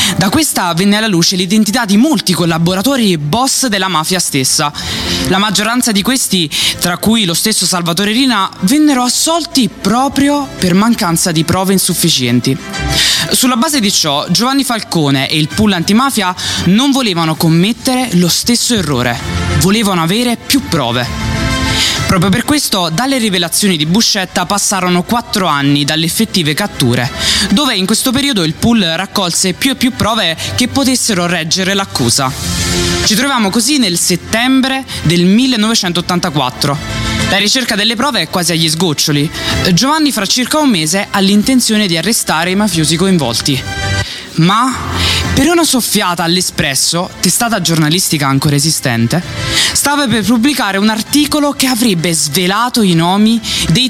Da questa venne alla luce l'identità di molti collaboratori e boss della mafia stessa. La maggioranza di questi, tra cui lo stesso Salvatore Riina, vennero assolti proprio per mancanza di prove insufficienti. Sulla base di ciò, Giovanni Falcone e il pool antimafia non volevano commettere lo stesso errore, volevano avere più prove. Proprio per questo, dalle rivelazioni di Buscetta passarono 4 anni dalle effettive catture, dove in questo periodo il pool raccolse più e più prove che potessero reggere l'accusa. Ci troviamo così nel settembre del 1984. La ricerca delle prove è quasi agli sgoccioli. Giovanni fra circa un mese ha l'intenzione di arrestare i mafiosi coinvolti. Ma per una soffiata all'Espresso, testata giornalistica ancora esistente, stava per pubblicare un articolo che avrebbe svelato i nomi dei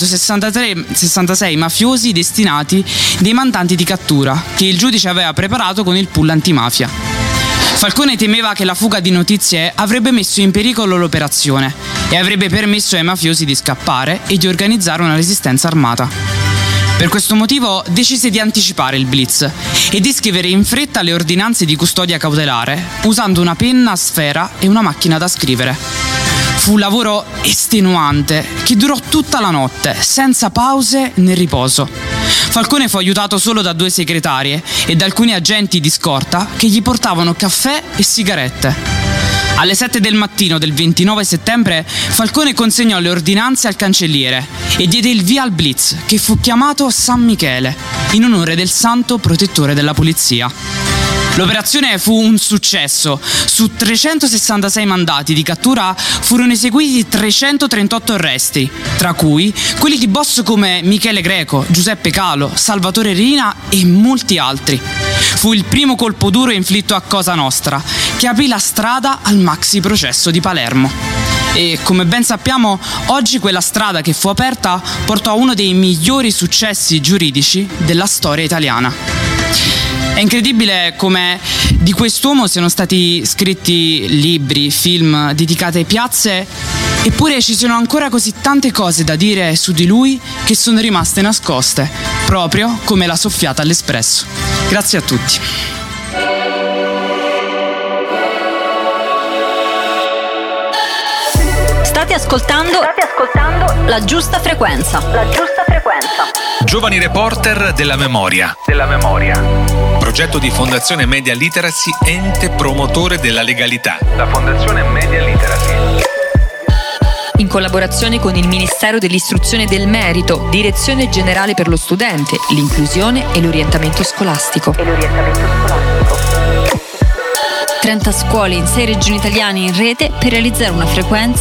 366 mafiosi destinati dei mandanti di cattura che il giudice aveva preparato con il pool antimafia. Falcone temeva che la fuga di notizie avrebbe messo in pericolo l'operazione e avrebbe permesso ai mafiosi di scappare e di organizzare una resistenza armata. Per questo motivo decise di anticipare il blitz e di scrivere in fretta le ordinanze di custodia cautelare usando una penna a sfera e una macchina da scrivere. Fu un lavoro estenuante che durò tutta la notte, senza pause né riposo. Falcone fu aiutato solo da 2 segretarie e da alcuni agenti di scorta che gli portavano caffè e sigarette. Alle 7 del mattino del 29 settembre Falcone consegnò le ordinanze al cancelliere e diede il via al blitz, che fu chiamato San Michele, in onore del santo protettore della polizia. L'operazione fu un successo. Su 366 mandati di cattura furono eseguiti 338 arresti, tra cui quelli di boss come Michele Greco, Giuseppe Calo, Salvatore Riina e molti altri. Fu il primo colpo duro inflitto a Cosa Nostra, che aprì la strada al maxi processo di Palermo. E come ben sappiamo, oggi quella strada che fu aperta portò a uno dei migliori successi giuridici della storia italiana. È incredibile come di quest'uomo siano stati scritti libri, film dedicati ai piazze, eppure ci sono ancora così tante cose da dire su di lui che sono rimaste nascoste, proprio come la soffiata all'Espresso. Grazie a tutti. State ascoltando La Giusta Frequenza. Giovani reporter della memoria. Progetto di Fondazione Media Literacy, ente promotore della legalità. La Fondazione Media Literacy. In collaborazione con il Ministero dell'Istruzione e del Merito, Direzione Generale per lo Studente, l'Inclusione e l'Orientamento Scolastico. 30 scuole in 6 regioni italiane in rete per realizzare una frequenza